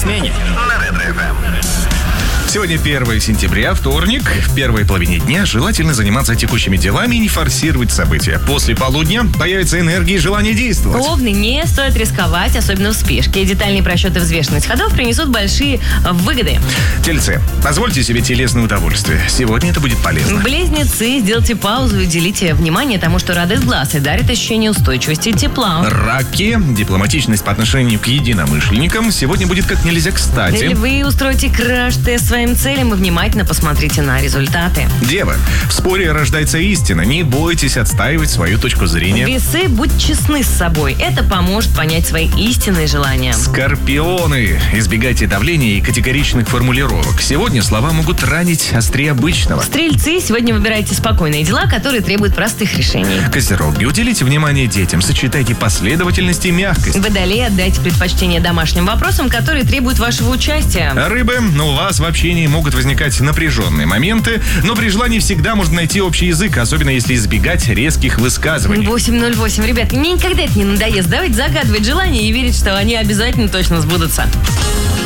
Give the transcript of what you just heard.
смене» на Ретро-ФМ. Сегодня 1 сентября, вторник. В первой половине дня желательно заниматься текущими делами и не форсировать события. После полудня появится энергия и желание действовать. Овны, не стоит рисковать, особенно в спешке. Детальные просчеты и взвешенность ходов принесут большие выгоды. Тельцы, позвольте себе телесное удовольствие. Сегодня это будет полезно. Близнецы, сделайте паузу и уделите внимание тому, что радует глаз и дарит ощущение устойчивости и тепла. Раки, дипломатичность по отношению к единомышленникам сегодня будет как нельзя кстати. Львы, устроите краш-тест своим целям и внимательно посмотрите на результаты. Девы, в споре рождается истина. Не бойтесь отстаивать свою точку зрения. Весы, будь честны с собой. Это поможет понять свои истинные желания. Скорпионы, избегайте давления и категоричных формулировок. Сегодня слова могут ранить острее обычного. Стрельцы, сегодня выбирайте спокойные дела, которые требуют простых решений. Козероги, уделите внимание детям, сочетайте последовательность и мягкость. Водолеи, отдайте предпочтение домашним вопросам, которые требуют вашего участия. Рыбы, у вас в общении могут возникать напряженные моменты, но при желании всегда можно найти общий язык, особенно если избегать резких высказываний. 8:08. Ребят, мне никогда это не надоест. Давайте загадывать желания и верить, что они обязательно точно сбудутся.